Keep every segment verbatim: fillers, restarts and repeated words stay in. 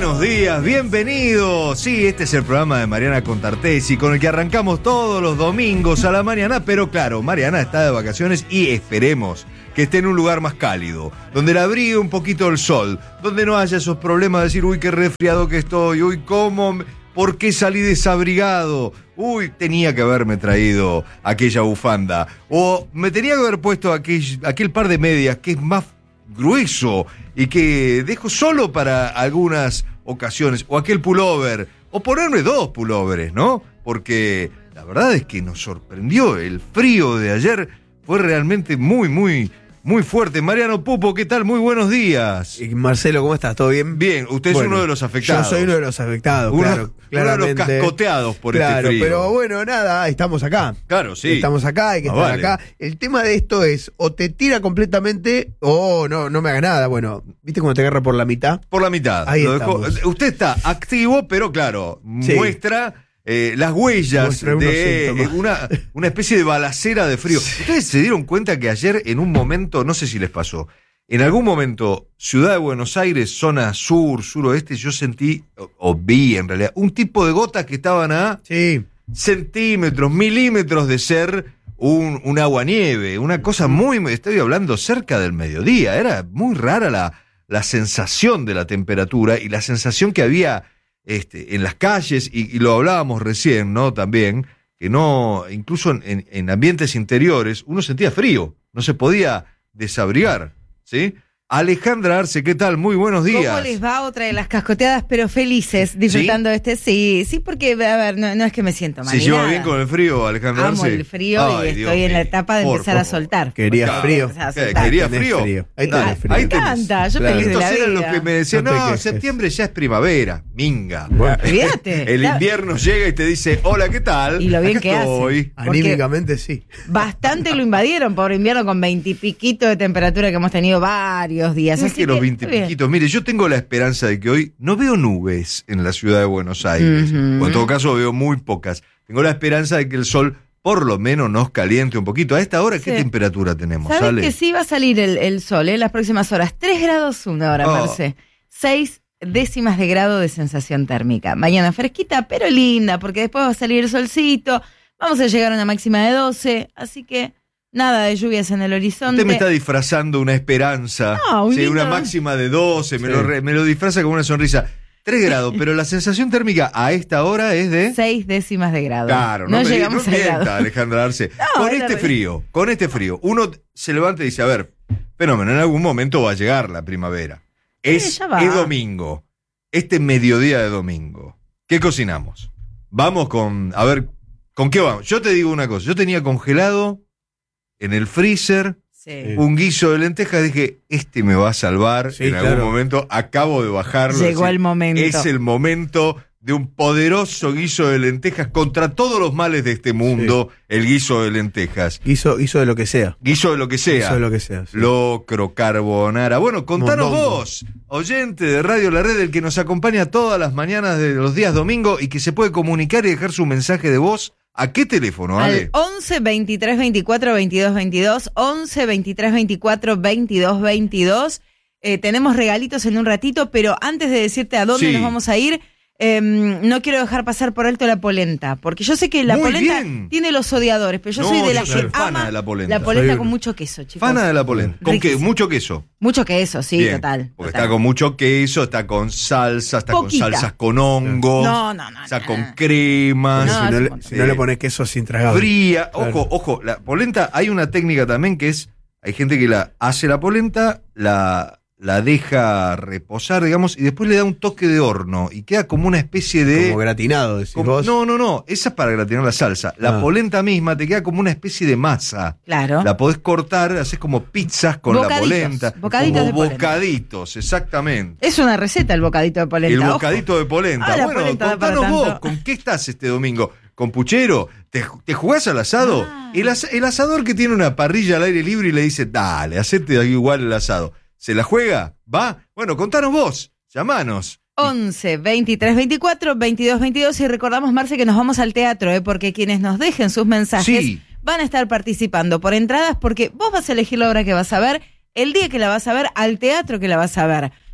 buenos días, bienvenidos. Sí, este es el programa de Mariana Contartesi, con el que arrancamos todos los domingos a la mañana, pero claro, Mariana está de vacaciones y esperemos que esté en un lugar más cálido, donde la abrigue un poquito el sol, donde no haya esos problemas de decir, uy, qué resfriado que estoy, uy, cómo, ¿por qué salí desabrigado? Uy, tenía que haberme traído aquella bufanda, o me tenía que haber puesto aquel, aquel par de medias que es más grueso y que dejo solo para algunas ocasiones, o aquel pullover, o ponerme dos pullovers, ¿no? Porque la verdad es que nos sorprendió el frío de ayer, fue realmente muy, muy, muy fuerte. Mariano Pupo, ¿qué tal? Muy buenos días. Y Marcelo, ¿cómo estás? ¿Todo bien? Bien, usted bueno, es uno de los afectados. Yo soy uno de los afectados, uno, claro. Claramente. Uno de los cascoteados por claro, este frío. Pero bueno, nada, estamos acá. Claro, sí. Estamos acá, hay que ah, estar vale. acá. El tema de esto es, o te tira completamente, o no, no me haga nada. Bueno, ¿viste cuando te agarra por la mitad? Por la mitad. Ahí Lo dejó. estamos. Usted está activo, pero claro, Sí. muestra eh, las huellas Muestra unos de eh, síntomas. una, una especie de balacera de frío. Sí. ¿Ustedes se dieron cuenta que ayer en un momento, no sé si les pasó, en algún momento, Ciudad de Buenos Aires, zona sur, suroeste, yo sentí, o, o vi en realidad, un tipo de gotas que estaban a Sí. centímetros, milímetros de ser un, un aguanieve, una cosa muy, estoy hablando cerca del mediodía, era muy rara la, la sensación de la temperatura y la sensación que había este, en las calles, y, y lo hablábamos recién, ¿no? También, que no, incluso en, en ambientes interiores, uno sentía frío, no se podía desabrigar, ¿sí? Alejandra Arce, ¿qué tal? Muy buenos días. ¿Cómo les va? Otra de las cascoteadas, pero felices, disfrutando de este. Sí, sí, porque, a ver, no, no es que me siento mal. ¿Se ni lleva nada. bien con el frío, Alejandra Amo Arce? el frío Ay, y Dios estoy en la mío. etapa de Por empezar a favor. soltar. ¿Querías Claro. frío? Empezar a ¿Qué? soltar. ¿Querías Tenés frío? frío. Ahí Ah, tenés frío. ahí Me tenés. encanta, yo Claro. feliz de la Estos eran los vida. que me decían, No te no, quejes. septiembre ya es primavera, minga. Bueno, Olvídate. El La- invierno llega y te dice, hola, ¿qué tal? Y lo bien Acá que hace. estoy. anímicamente sí. Bastante lo invadieron, pobre invierno, con veintipiquito de temperatura que hemos tenido varios días. Es Así que los está bien. veintipiquitos, mire, yo tengo la esperanza de que hoy no veo nubes en la ciudad de Buenos Aires, Ujú. o en todo caso veo muy pocas. Tengo la esperanza de que el sol por lo menos nos caliente un poquito. A esta hora, ¿qué Sí. temperatura tenemos? ¿Sabes Ale? que sí va a salir el, el sol en las próximas horas? tres grados uno ahora, Oh. Marce. seis décimas de grado de sensación térmica. Mañana fresquita, pero linda, porque después va a salir el solcito. Vamos a llegar a una máxima de doce, así que nada de lluvias en el horizonte. Usted me está disfrazando una esperanza, No, un sí, lindo- una máxima de doce, me, Sí. lo, re- me lo disfraza con una sonrisa. tres grados, pero la sensación térmica a esta hora es de... seis décimas de grado. Claro, no, no me, llegamos no al mienta, grado. Alejandra Arce. No, con era este re- frío, con este frío, uno se levanta y dice, a ver, fenómeno, en algún momento va a llegar la primavera. Es, ya va. es domingo, este mediodía de domingo. ¿Qué cocinamos? Vamos con, a ver, ¿con qué vamos? Yo te digo una cosa, yo tenía congelado en el freezer Sí. un guiso de lentejas, dije, este me va a salvar Sí, en algún claro. momento, acabo de bajarlo. Llegó decir, el momento. Es el momento de un poderoso guiso de lentejas contra todos los males de este mundo, el guiso de lentejas. Hizo, hizo de lo que sea. Guiso de lo que sea. Hizo de lo que sea. sí. Locro, carbonara. Bueno, contanos Mondongo. vos, oyente de Radio La Red, el que nos acompaña todas las mañanas de los días domingo y que se puede comunicar y dejar su mensaje de voz. ¿A qué teléfono, Ale? Al once, veintitrés, veinticuatro, veintidós, veintidós, once, veintitrés, veinticuatro, veintidós, veintidós. Eh, tenemos regalitos en un ratito, pero antes de decirte a dónde Sí. nos vamos a ir, eh, no quiero dejar pasar por alto la polenta, porque yo sé que la Muy polenta bien. tiene los odiadores, pero yo No, soy de yo las soy que fana ama de la polenta. la polenta Soy con un- mucho queso, chicos. Fana de la polenta. ¿Con qué? Riquísimo. Mucho queso. Mucho queso, sí, Bien, total. Porque total. está con mucho queso, está con salsa, está Poquita. con salsas con hongo. No, no, no, Está no. con cremas. No, si, es no un le, montón. si no le pones queso es intragable. Fría. Claro. Ojo, ojo. La polenta, hay una técnica también que es, hay gente que la hace la polenta, la, la deja reposar, digamos, y después le da un toque de horno y queda como una especie de... Como gratinado, decís como- vos. no, no, no. Esa es para gratinar la salsa. La Ah. polenta misma te queda como una especie de masa. Claro. La podés cortar, haces como pizzas con Bocaditos, la polenta. bocaditos como de polenta. bocaditos, exactamente. Es una receta el bocadito de polenta. El ojo. bocadito de polenta. Ah, la bueno, polenta da para contanos vos, tanto. ¿con qué estás este domingo? ¿Con puchero? ¿Te, te jugás al asado? Ah. El, as- el asador que tiene una parrilla al aire libre y le dice, dale, hacete igual el asado. ¿Se la juega? ¿Va? Bueno, contanos vos, llamanos. once, veintitrés, veinticuatro, veintidós, veintidós y recordamos, Marce, que nos vamos al teatro, ¿eh? Porque quienes nos dejen sus mensajes Sí. van a estar participando por entradas porque vos vas a elegir la obra que vas a ver, el día que la vas a ver, al teatro que la vas a ver.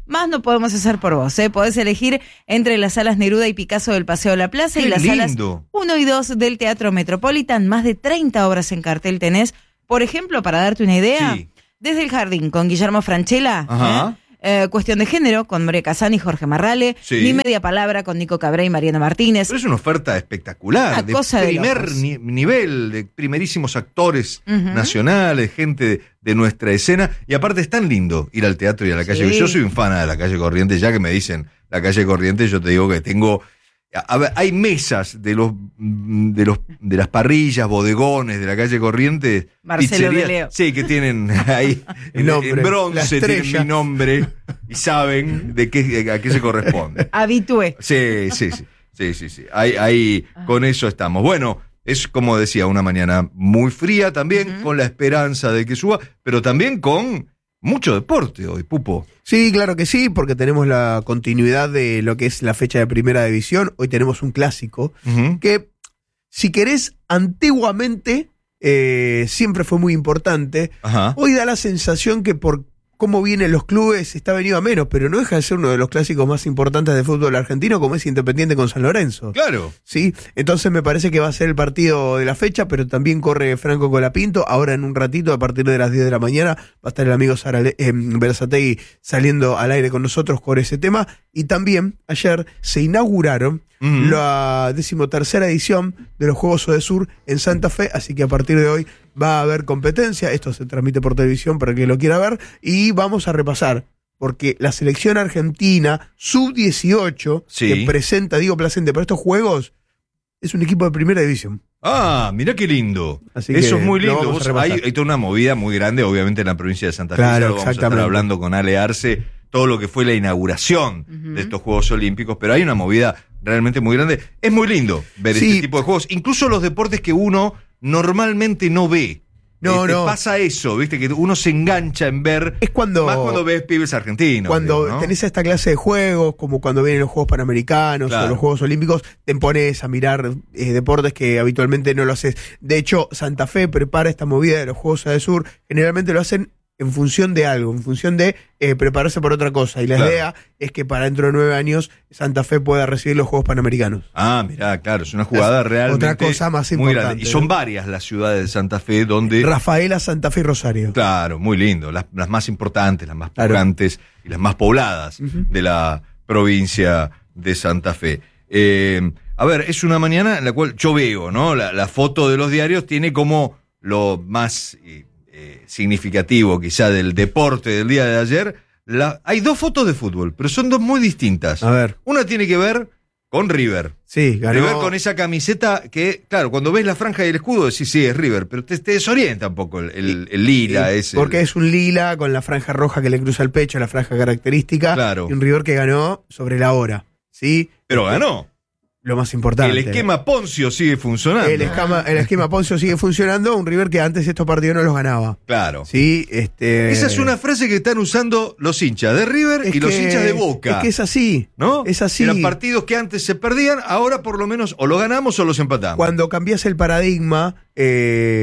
Más no podemos hacer por vos, ¿eh? Podés elegir entre las salas Neruda y Picasso del Paseo de la Plaza ¡Qué y las lindo! salas uno y dos del Teatro Metropolitan. Más de treinta obras en cartel tenés. Por ejemplo, para darte una idea, Sí. Desde el Jardín con Guillermo Francella, Ajá. ¿eh? Eh, Cuestión de Género con María Casani y Jorge Marrale, Sí. Ni Media Palabra con Nico Cabré y Mariana Martínez. Pero es una oferta espectacular, Una de cosa de primer locos. ni- nivel, de primerísimos actores Ujú. nacionales, gente de, de nuestra escena. Y aparte es tan lindo ir al teatro y a la calle. Sí. Yo soy un fan de la calle Corrientes, ya que me dicen la calle Corrientes, yo te digo que tengo... A a ver, hay mesas de los de los de las parrillas, bodegones de la calle Corrientes, Marcelo pizzerías, de Leo. sí, que tienen ahí El en, nombre, en la bronce tienen estrella. mi nombre y saben de qué a qué se corresponde. Habitué. Sí, sí, sí, sí, sí, sí. Ahí, ahí con eso estamos. Bueno, es como decía, una mañana muy fría también, Ujú. con la esperanza de que suba, pero también con mucho deporte hoy, Pupo. Sí, claro que sí, porque tenemos la continuidad de lo que es la fecha de primera división. Hoy tenemos un clásico Ujú. que, si querés, antiguamente eh, siempre fue muy importante. Ajá. Hoy da la sensación que por cómo vienen los clubes está venido a menos, pero no deja de ser uno de los clásicos más importantes del fútbol argentino, como es Independiente con San Lorenzo. Claro. Sí, entonces me parece que va a ser el partido de la fecha, pero también corre Franco Colapinto. Ahora en un ratito, a partir de las diez de la mañana, va a estar el amigo Sarale, eh, Berazategui saliendo al aire con nosotros con ese tema. Y también ayer se inauguraron Ujú. la decimotercera edición de los Juegos Odesur en Santa Fe, así que a partir de hoy va a haber competencia. Esto se transmite por televisión para que lo quiera ver, y vamos a repasar, porque la selección argentina sub dieciocho Sí. que presenta Diego Placente para estos Juegos es un equipo de primera división. Ah, mirá qué lindo. Así Eso que es muy lo lindo. vamos a Vos- repasar. hay, hay toda una movida muy grande, obviamente, en la provincia de Santa Fe. Claro, Ya lo vamos a estar exactamente. hablando con Ale Arce, todo lo que fue la inauguración Ujú. de estos Juegos Olímpicos, pero hay una movida realmente muy grande. Es muy lindo ver Sí. este tipo de juegos, incluso los deportes que uno normalmente no ve. No, Este, no. Pasa eso, ¿viste? Que uno se engancha en ver, Es cuando, más cuando ves pibes argentinos. cuando digo, ¿no? tenés esta clase de juegos, como cuando vienen los Juegos Panamericanos Claro. o los Juegos Olímpicos, te pones a mirar eh, deportes que habitualmente no lo haces. De hecho, Santa Fe prepara esta movida de los Juegos Adesur, generalmente lo hacen en función de algo, en función de eh, prepararse por otra cosa. Y la Claro. idea es que para dentro de nueve años Santa Fe pueda recibir los Juegos Panamericanos. Ah, mirá, claro, es una jugada Es realmente otra cosa más muy importante, grande. Y son ¿no? varias las ciudades de Santa Fe donde... Rafaela, Santa Fe y Rosario. Claro, muy lindo. Las, las más importantes, las más Claro. pujantes y las más pobladas Ujú. de la provincia de Santa Fe. Eh, a ver, es una mañana en la cual yo veo, ¿no? La, la foto de los diarios tiene como lo más eh, eh, significativo quizá del deporte del día de ayer. La, hay dos fotos de fútbol, pero son dos muy distintas. A ver, Una tiene que ver con River. sí, ganó. River con esa camiseta que, claro, cuando ves la franja y el escudo decís, sí, es River, pero te, te desorienta un poco el, el- el lila Sí, ese. porque es un lila con la franja roja que le cruza el pecho, la franja característica. Claro. Y un River que ganó sobre la hora. ¿Sí? Pero ganó. Lo más importante. El esquema Poncio sigue funcionando. El esquema, el esquema Poncio sigue funcionando. Un River que antes estos partidos no los ganaba. Claro. Sí, este. Esa es una frase que están usando los hinchas de River es y los que- hinchas de Boca. Es que es así. ¿No? es así. Eran partidos que antes se perdían, ahora por lo menos o lo ganamos o los empatamos. Cuando cambias el paradigma, eh,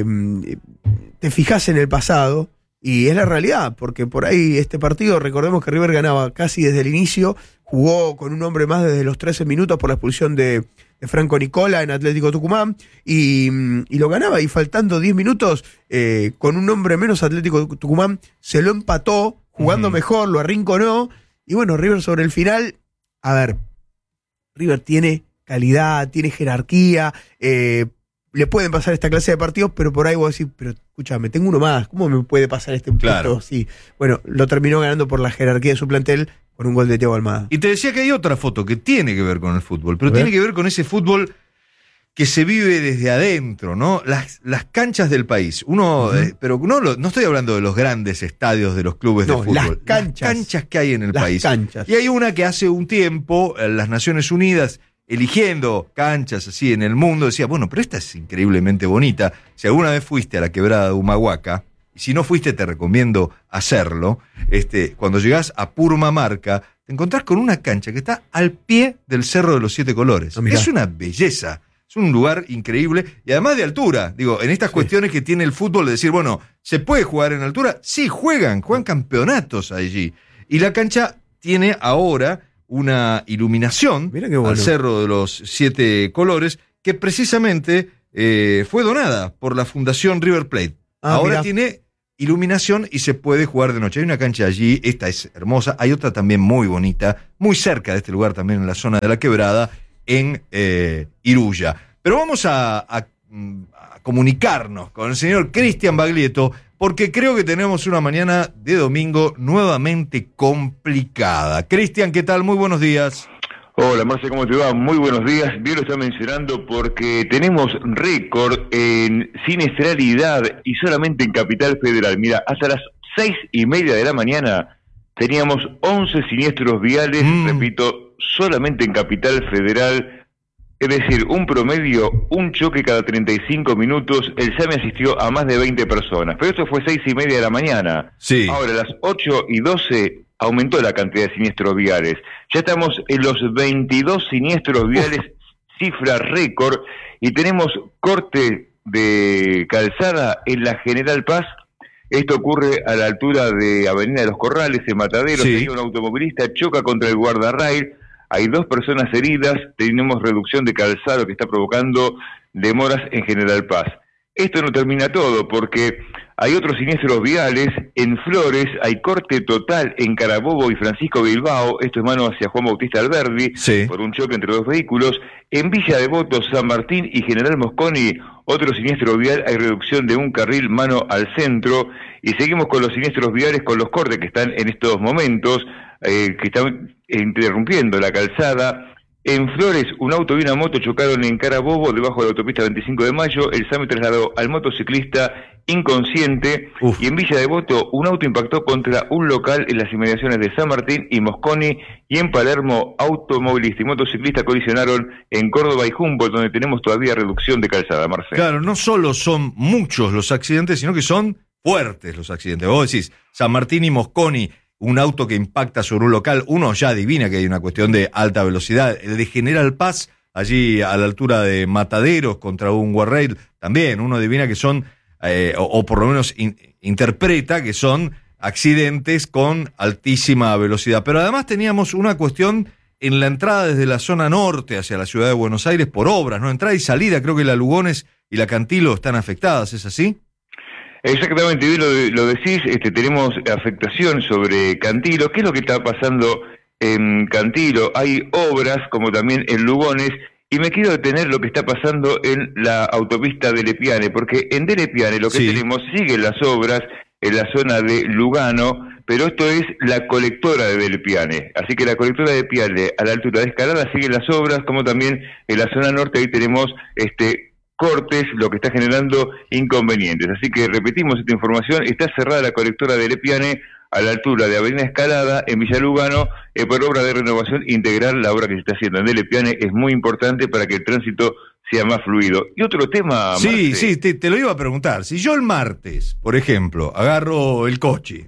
te fijas en el pasado y es la realidad, porque por ahí este partido, recordemos que River ganaba casi desde el inicio, jugó con un hombre más desde los trece minutos por la expulsión de, de Franco Nicola en Atlético Tucumán y, y lo ganaba, y faltando diez minutos, eh, con un hombre menos, Atlético Tucumán se lo empató, jugando Ujú. mejor, lo arrinconó, y bueno, River sobre el final, a ver, River tiene calidad, tiene jerarquía, eh, le pueden pasar esta clase de partidos, pero por ahí vos decís, pero escúchame, tengo uno más, ¿cómo me puede pasar este Claro. puesto? Sí. Bueno, lo terminó ganando por la jerarquía de su plantel con un gol de Thiago Almada. Y te decía que hay otra foto que tiene que ver con el fútbol, pero A ver. tiene que ver con ese fútbol que se vive desde adentro, ¿no? Las, las canchas del país. Uno, Ujú. eh, pero no, lo- no estoy hablando de los grandes estadios de los clubes No, de fútbol. las canchas. Las canchas que hay en el Las país. canchas. Y hay una que hace un tiempo, eh, las Naciones Unidas, eligiendo canchas así en el mundo, decía, bueno, pero esta es increíblemente bonita. Si alguna vez fuiste a la quebrada de Humahuaca, y si no fuiste te recomiendo hacerlo, este, cuando llegás a Purmamarca, te encontrás con una cancha que está al pie del Cerro de los Siete Colores. Ah, mirá. Es una belleza, es un lugar increíble, y además de altura, digo, en estas Sí. cuestiones que tiene el fútbol de decir, bueno, ¿se puede jugar en altura? Sí, juegan, juegan campeonatos allí. Y la cancha tiene ahora una iluminación Mira qué bueno. al Cerro de los Siete Colores que precisamente eh, fue donada por la Fundación River Plate. Ah, ahora mirá. tiene iluminación y se puede jugar de noche. Hay una cancha allí, esta es hermosa, hay otra también muy bonita, muy cerca de este lugar también en la zona de la Quebrada, en eh, Iruya. Pero vamos a, a, a comunicarnos con el señor Cristian Baglietto, porque creo que tenemos una mañana de domingo nuevamente complicada. Cristian, ¿qué tal? Muy buenos días. Hola Marce, ¿cómo te va? Muy buenos días. Bien lo está mencionando porque tenemos récord en siniestralidad y solamente en Capital Federal. Mira, hasta las seis y media de la mañana teníamos once siniestros viales, Mm. repito, solamente en Capital Federal. Es decir, un promedio, un choque cada treinta y cinco minutos. El SAMI asistió a más de veinte personas. Pero esto fue seis y media de la mañana. Sí. Ahora, a las ocho y doce aumentó la cantidad de siniestros viales. Ya estamos en los veintidós siniestros viales, cifra récord, y tenemos corte de calzada en la General Paz. Esto ocurre a la altura de Avenida de los Corrales, en Mataderos. Sí. Ahí un automovilista choca contra el guardarrail. Hay dos personas heridas, tenemos reducción de calzado que está provocando demoras en General Paz. Esto no termina todo, porque hay otros siniestros viales. En Flores hay corte total en Carabobo y Francisco Bilbao, esto es mano hacia Juan Bautista Alberdi, Sí. por un choque entre dos vehículos. En Villa Devoto, San Martín y General Mosconi, otro siniestro vial, hay reducción de un carril mano al centro. Y seguimos con los siniestros viales, con los cortes que están en estos momentos, eh, que están interrumpiendo la calzada. En Flores, un auto y una moto chocaron en Carabobo, debajo de la autopista veinticinco de mayo. El SAMI trasladó al motociclista inconsciente. Uf. Y en Villa Devoto, un auto impactó contra un local en las inmediaciones de San Martín y Mosconi. Y en Palermo, automovilista y motociclista colisionaron en Córdoba y Humboldt, donde tenemos todavía reducción de calzada, Marcelo. Claro, no solo son muchos los accidentes, sino que son fuertes los accidentes. Vos decís, San Martín y Mosconi, un auto que impacta sobre un local, uno ya adivina que hay una cuestión de alta velocidad. El de General Paz, allí a la altura de Mataderos, contra un guardrail, también uno adivina que son, eh, o, o por lo menos in, interpreta que son accidentes con altísima velocidad. Pero además teníamos una cuestión en la entrada desde la zona norte hacia la ciudad de Buenos Aires por obras, ¿no? Entrada y salida, creo que la Lugones y la Cantilo están afectadas, ¿es así? Exactamente, bien lo, lo decís, este, tenemos afectación sobre Cantilo. ¿Qué es lo que está pasando en Cantilo? Hay obras, como también en Lugones, y me quiero detener lo que está pasando en la autopista de Lepiane, porque en de Lepiane lo que Sí. tenemos, siguen las obras en la zona de Lugano, pero esto es la colectora de Lepiane. Así que la colectora de Lepiane, a la altura de Escalada, siguen las obras, como también en la zona norte, ahí tenemos este cortes, lo que está generando inconvenientes. Así que repetimos esta información, está cerrada la colectora de Lepiane a la altura de Avenida Escalada, en Villa Lugano, eh, por obra de renovación integral. La obra que se está haciendo en de Lepiane es muy importante para que el tránsito sea más fluido. Y otro tema, Sí, Marce, sí, te, te lo iba a preguntar. Si yo el martes, por ejemplo, agarro el coche,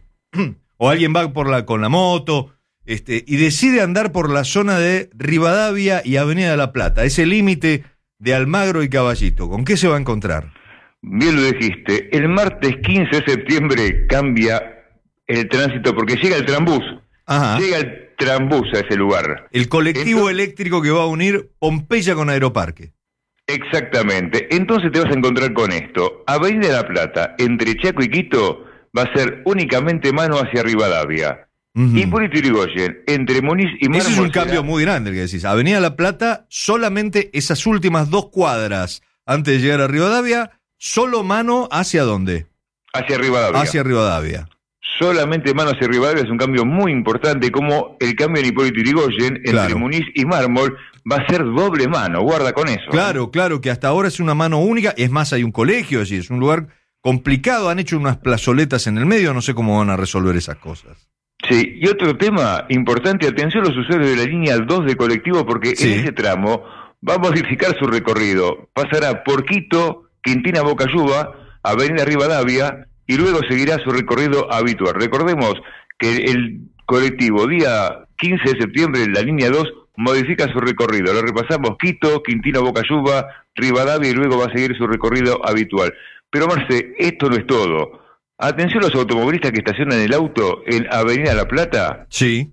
o alguien va por la, con la moto, este, y decide andar por la zona de Rivadavia y Avenida de la Plata, ese límite de Almagro y Caballito, ¿con qué se va a encontrar? bien lo dijiste, el martes quince de septiembre cambia el tránsito porque llega el trambús, Ajá. llega el trambús a ese lugar. El colectivo Entonces- eléctrico que va a unir Pompeya con Aeroparque. Exactamente, entonces te vas a encontrar con esto. Avenida de la Plata, entre Chaco y Quito, va a ser únicamente mano hacia Rivadavia. Ujú. Hipólito Yrigoyen, entre Muniz y Mármol. Ese es un será cambio muy grande el que decís. Avenida La Plata, solamente esas últimas dos cuadras antes de llegar a Rivadavia, solo mano hacia dónde? hacia Rivadavia. Hacia Rivadavia. Solamente mano hacia Rivadavia es un cambio muy importante, como el cambio en Hipólito Yrigoyen entre Claro. Muniz y Mármol va a ser doble mano, guarda con eso. Claro, claro, que hasta ahora es una mano única. Es más, hay un colegio, es decir, es un lugar complicado. Han hecho unas plazoletas en el medio, no sé cómo van a resolver esas cosas. Sí, y otro tema importante, atención a los usuarios de la línea dos de colectivo, porque Sí. en ese tramo va a modificar su recorrido. Pasará por Quito, Quintina Bocayuba, Avenida Rivadavia, y luego seguirá su recorrido habitual. Recordemos que el colectivo día quince de septiembre en la línea dos modifica su recorrido. Lo repasamos: Quito, Quintina Bocayuba, Rivadavia, y luego va a seguir su recorrido habitual. Pero Marce, esto no es todo. Atención a los automovilistas que estacionan el auto en Avenida La Plata. Sí.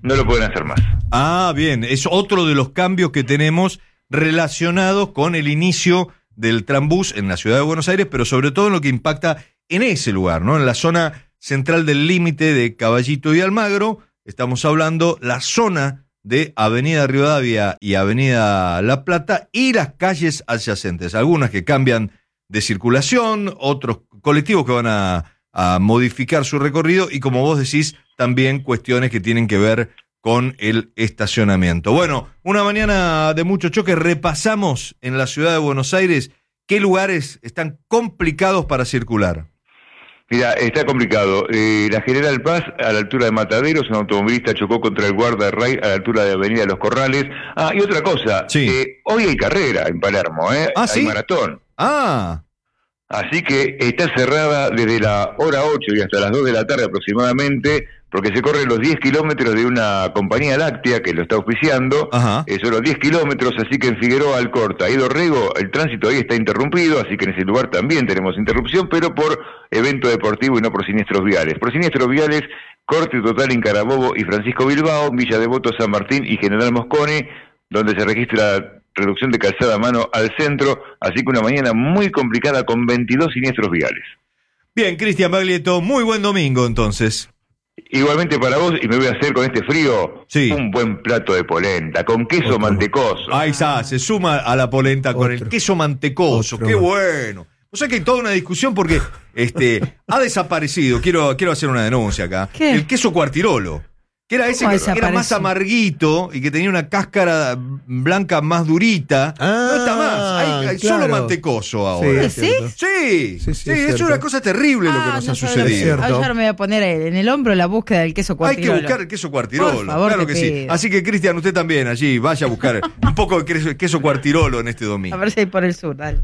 no lo pueden hacer más. Ah, bien, es otro de los cambios que tenemos relacionados con el inicio del Trambús en la ciudad de Buenos Aires, pero sobre todo en lo que impacta en ese lugar, ¿no? En la zona central del límite de Caballito y Almagro, estamos hablando la zona de Avenida Rivadavia y Avenida La Plata y las calles adyacentes, algunas que cambian de circulación, otros colectivos que van a, a modificar su recorrido y, como vos decís, también cuestiones que tienen que ver con el estacionamiento. Bueno, una mañana de mucho choque, repasamos en la ciudad de Buenos Aires qué lugares están complicados para circular. Mira, está complicado. Eh, la General Paz, a la altura de Mataderos, un automovilista chocó contra el guarda Ray a la altura de Avenida Los Corrales. Ah, y otra cosa, sí. eh, hoy hay carrera en Palermo, ¿eh? ¿Ah, hay sí? maratón. Ah, Así que está cerrada desde la hora ocho y hasta las dos de la tarde aproximadamente, porque se corren los diez kilómetros de una compañía láctea que lo está auspiciando. Ajá. Eh, son los diez kilómetros, así que en Figueroa, Alcorta y Dorrego el tránsito ahí está interrumpido, así que en ese lugar también tenemos interrupción, pero por evento deportivo y no por siniestros viales. Por siniestros viales, corte total en Carabobo y Francisco Bilbao, Villa Devoto, San Martín y General Mosconi, donde se registra reducción de calzada a mano al centro, así que una mañana muy complicada con veintidós siniestros viales. bien, Cristian Baglietto, muy buen domingo entonces. Igualmente para vos, y me voy a hacer con este frío, Sí. un buen plato de polenta, con queso Otro. mantecoso. Ahí está, se suma a la polenta con Otro. el queso mantecoso, Otro qué más. bueno. O sea que hay toda una discusión porque este ha desaparecido, quiero, quiero hacer una denuncia acá, ¿Qué? el queso cuartirolo. Que era ese ¿Cómo que era más desapareció? amarguito y que tenía una cáscara blanca más durita. Ah, no está más, hay, hay claro. solo mantecoso ahora. es ¿Sí? cierto. Sí, Sí, sí, sí, es es cierto. una cosa terrible lo que Ah, nos no ha sabía. sucedido. cierto. Ayer me voy a poner en el hombro la búsqueda del queso Hay cuartirolo. que buscar el queso cuartirolo, Por favor, claro te que sí. pido. Así que, Cristian, usted también allí vaya a buscar un poco de queso, queso cuartirolo en este domingo. A ver si hay por el sur, dale.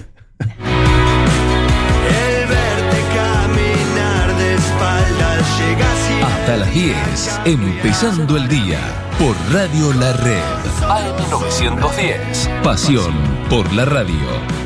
El verte caminar de espaldas llega así. Hasta las diez, empezando el día por Radio La Red. A M novecientos diez. Pasión por la radio.